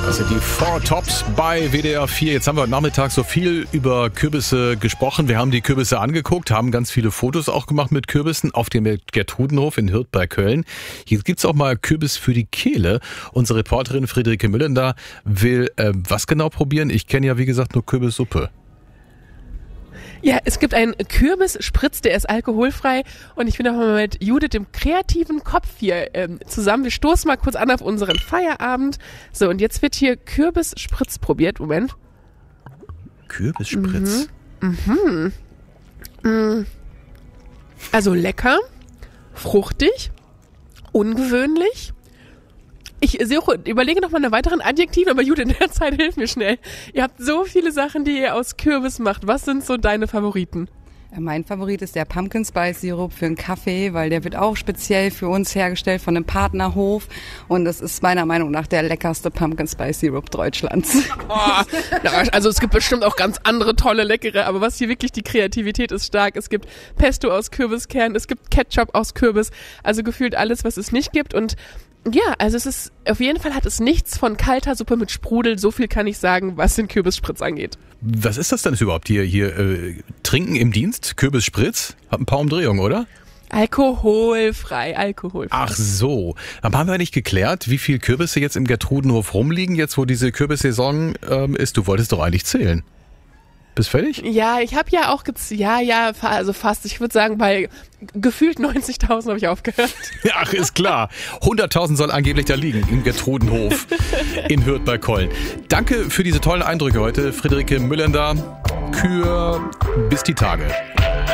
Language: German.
Das sind die Four Tops bei WDR 4. Jetzt haben wir heute Nachmittag so viel über Kürbisse gesprochen. Wir haben die Kürbisse angeguckt, haben ganz viele Fotos auch gemacht mit Kürbissen auf dem Gertrudenhof in Hürth bei Köln. Hier gibt's auch mal Kürbis für die Kehle. Unsere Reporterin Friederike Müllender will was genau probieren? Ich kenne ja, wie gesagt, nur Kürbissuppe. Ja, es gibt einen Kürbisspritz, der ist alkoholfrei und ich bin auch mal mit Judith, dem kreativen Kopf hier zusammen. Wir stoßen mal kurz an auf unseren Feierabend. So, und jetzt wird hier Kürbisspritz probiert. Moment. Kürbisspritz? Also lecker, fruchtig, ungewöhnlich. Ich überlege noch mal eine weiteren Adjektive, aber Judith, in der Zeit hilf mir schnell. Ihr habt so viele Sachen, die ihr aus Kürbis macht. Was sind so deine Favoriten? Mein Favorit ist der Pumpkin Spice Sirup für einen Kaffee, weil der wird auch speziell für uns hergestellt von einem Partnerhof. Und das ist meiner Meinung nach der leckerste Pumpkin Spice Sirup Deutschlands. Also es gibt bestimmt auch ganz andere tolle, leckere, aber was hier wirklich die Kreativität ist stark. Es gibt Pesto aus Kürbiskernen, es gibt Ketchup aus Kürbis, also gefühlt alles, was es nicht gibt. Und ja, also es ist, auf jeden Fall hat es nichts von kalter Suppe mit Sprudel. So viel kann ich sagen, was den Kürbisspritz angeht. Was ist das denn überhaupt hier Trinken im Dienst? Kürbisspritz? Hat ein paar Umdrehungen, oder? Alkoholfrei. Ach so. Aber haben wir nicht geklärt, wie viel Kürbisse jetzt im Gertrudenhof rumliegen, jetzt wo diese Kürbissaison ist? Du wolltest doch eigentlich zählen. Bist fertig? Ja, ich habe ja auch also fast. Ich würde sagen, bei gefühlt 90.000 habe ich aufgehört. Ach, ist klar. 100.000 soll angeblich da liegen im Gertrudenhof in Hürth bei Köln. Danke für diese tollen Eindrücke heute, Friederike Müllender. Kür bis die Tage.